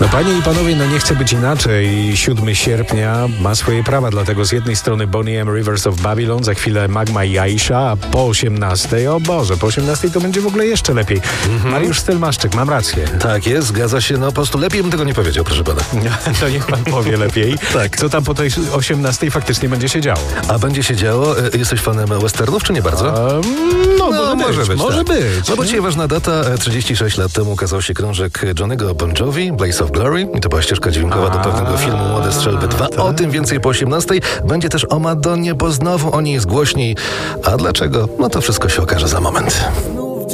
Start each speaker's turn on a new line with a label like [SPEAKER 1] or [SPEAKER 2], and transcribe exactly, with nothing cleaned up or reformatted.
[SPEAKER 1] No panie i panowie, no nie chce być inaczej. siódmego sierpnia ma swoje prawa, dlatego z jednej strony Boney M. Rivers of Babylon, za chwilę Magma i Aisha, a po osiemnastej, o Boże, po osiemnastej to będzie w ogóle jeszcze lepiej. Mm-hmm. Mariusz Stelmaszczyk, mam rację.
[SPEAKER 2] Tak jest, zgadza się, no po prostu lepiej bym tego nie powiedział, proszę pana.
[SPEAKER 1] To niech pan powie lepiej.
[SPEAKER 2] Tak.
[SPEAKER 1] Co tam po tej osiemnastej faktycznie będzie się działo.
[SPEAKER 2] A będzie się działo? Jesteś fanem westernów, czy nie bardzo?
[SPEAKER 1] Um, no,
[SPEAKER 2] no
[SPEAKER 1] może być, może
[SPEAKER 2] tak.
[SPEAKER 1] być.
[SPEAKER 2] No bo dzisiaj ważna data, trzydzieści sześć lat temu ukazał się krążek Johnny'ego Bon Jovi, Blaze of Glory, i to była ścieżka dźwiękowa do pewnego filmu Młode Strzelby dwa. O tym więcej po osiemnastej. Będzie też o Madonnie, bo znowu o niej jest głośniej. A dlaczego? No to wszystko się okaże za moment.